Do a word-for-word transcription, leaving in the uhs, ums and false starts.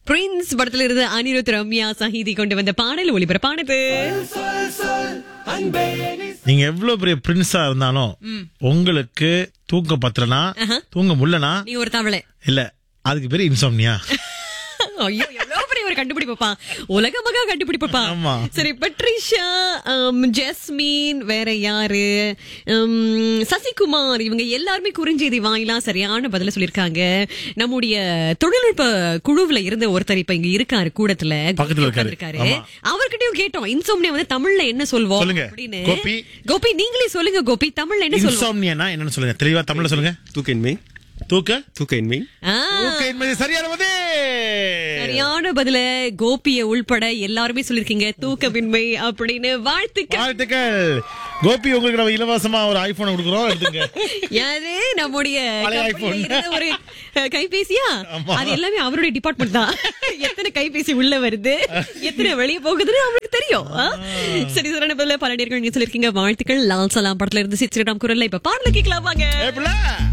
Prince படத்துல இருந்து அனிருத் ரம்யா சஹீதி கொண்டு வந்த பாடல் ஒளிபரப்பானது. நீங்க எவ்வளவு பெரிய பிரின்ஸா இருந்தாலும் உங்களுக்கு தூங்க பத்தலனா தூங்க முல்லனா நீ ஒரு தவளை இல்ல, அதுக்கு பேரு இன்சோம்னியா. ஐயோ, எவ்வளவு பெரிய ஒரு கண்டுபிடிப்பா, உலக மகா கண்டுபிடிப்பா. ஆமா. சரி, பட்ரிஷா, ஜஸ்மின், வேற யாரு, உம், சசிகுமார், இவங்க எல்லாருமே குறுஞ்செய்தி வாயிலா சரியான பதில சொல்லிருக்காங்க. நம்முடைய தொழில்நுட்ப குழுவுல இருந்த ஒருத்தர் இப்ப இங்க இருக்காரு, கூடத்துல பக்கத்துல இருக்காரு. இருக்காரு. அவர்கிட்டயும் கேட்டோம் இன்சோம்னியா வந்து தமிழ்ல என்ன சொல்வோம் சொல்லுங்க அப்படின்னு. கோபி. கோபி, நீங்களே சொல்லுங்க கோபி, தமிழ்ல என்ன சொல்வோம்? இன்சோம்னியானா என்னன்னு சொல்லுங்க, தெளிவா தமிழ்ல சொல்லுங்க. தூக்கமின்மை. தூக்க தூக்கமின்மை. ஆ, தூக்கமின்மை சரியான பதில். சரியான பதில கோபிய உள்பட எல்லாருமே சொல்லிருக்கீங்க, தூக்கமின்மை அப்படின்னு. வாழ்த்துக்கள், வாழ்த்துக்கள் கோபி. உங்களுக்கு நம்ம இலவசமா ஒரு ஐபோன் கொடுக்குறோம், எடுத்துங்க. யாரு? நம்முடைய பழைய கம்பெனில iPhone. இருந்த ஒரு அஹ், கைபேசியா? ஆமா. அது எல்லாமே அவருடைய டிபார்ட்மெண்ட் தான். எத்தனை கைபேசி உள்ள வருது, எத்தனை வெளியே போகுதுன்னு அவருக்கு தெரியும். ஆ? சரி, சரியான பதில பல நேர்கள் நீங்க சொல்லிருக்கீங்க. வாழ்த்துக்கள். லால் சலாம் படத்துல இருந்து சித்ரிராம் குரல்ல இப்ப பாடல கேட்கலாம் வாங்க. ஏய் பிள்ளை.